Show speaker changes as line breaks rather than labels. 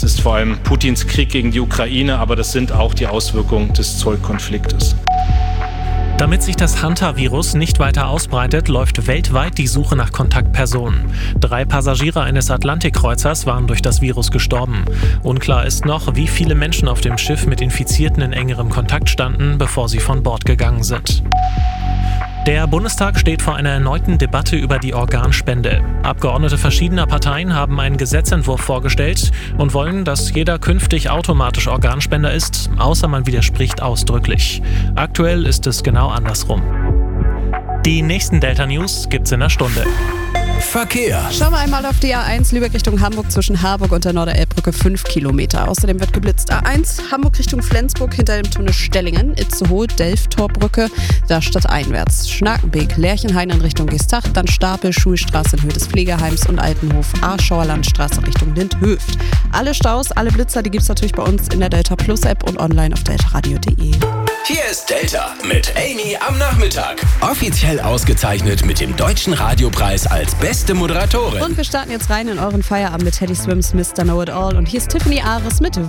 Das ist vor allem Putins Krieg gegen die Ukraine, aber das sind auch die Auswirkungen des Zollkonfliktes.
Damit sich das Hantavirus nicht weiter ausbreitet, läuft weltweit die Suche nach Kontaktpersonen. 3 Passagiere eines Atlantikkreuzers waren durch das Virus gestorben. Unklar ist noch, wie viele Menschen auf dem Schiff mit Infizierten in engerem Kontakt standen, bevor sie von Bord gegangen sind. Der Bundestag steht vor einer erneuten Debatte über die Organspende. Abgeordnete verschiedener Parteien haben einen Gesetzentwurf vorgestellt und wollen, dass jeder künftig automatisch Organspender ist, außer man widerspricht ausdrücklich. Aktuell ist es genau andersrum. Die nächsten Delta-News gibt's in einer Stunde.
Verkehr.
Schauen wir einmal auf die A1 Lübeck Richtung Hamburg zwischen Harburg und der Norderelbbrücke 5 Kilometer. Außerdem wird geblitzt. A1 Hamburg Richtung Flensburg hinter dem Tunnel Stellingen, Itzehoe, Delftorbrücke, da stadteinwärts. Schnakenbeek, Lerchenhain in Richtung Geestach, dann Stapel, Schulstraße in Höhe des Pflegeheims und Altenhof, Aarschauer Landstraße Richtung Lindhöft. Alle Staus, alle Blitzer, die gibt's natürlich bei uns in der Delta Plus App und online auf deltaradio.de.
Hier ist Delta mit Amy am Nachmittag. Offiziell ausgezeichnet mit dem Deutschen Radiopreis als beste Moderatorin.
Und wir starten jetzt rein in euren Feierabend mit Teddy Swims Mr. Know It All. Und hier ist Tiffany Ares mit